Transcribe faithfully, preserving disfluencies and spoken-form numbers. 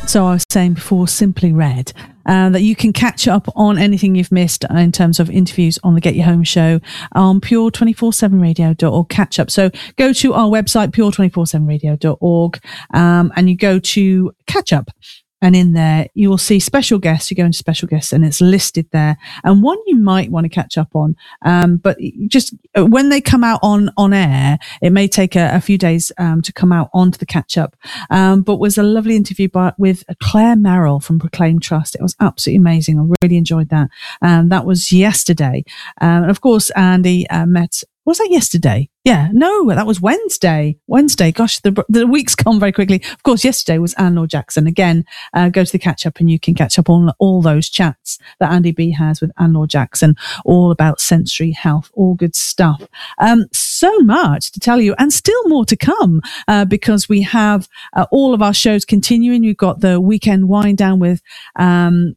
So I was saying before, Simply Red, uh, that you can catch up on anything you've missed in terms of interviews on the Get You Home show on pure two four seven radio dot org catch up. So go to our website, pure two four seven radio dot org, um, and you go to catch up. And in there, you will see special guests. You go into special guests and it's listed there. And one you might want to catch up on. Um, but just when they come out on, on air, it may take a, a few days um, to come out onto the catch up. Um, but was a lovely interview by, with Claire Merrill from Proclaim Trust. It was absolutely amazing. I really enjoyed that. Um, that was yesterday. Um, and of course, Andy uh, met, was that yesterday? Yeah, no, that was Wednesday. Wednesday, gosh, the the week's gone very quickly. Of course, yesterday was Anne-Laure Jackson. Again, uh, go to the catch up and you can catch up on all those chats that Andy B has with Anne-Laure Jackson, all about sensory health, all good stuff. Um, so much to tell you, and still more to come, uh, because we have uh, all of our shows continuing. We've got the weekend wind down with um,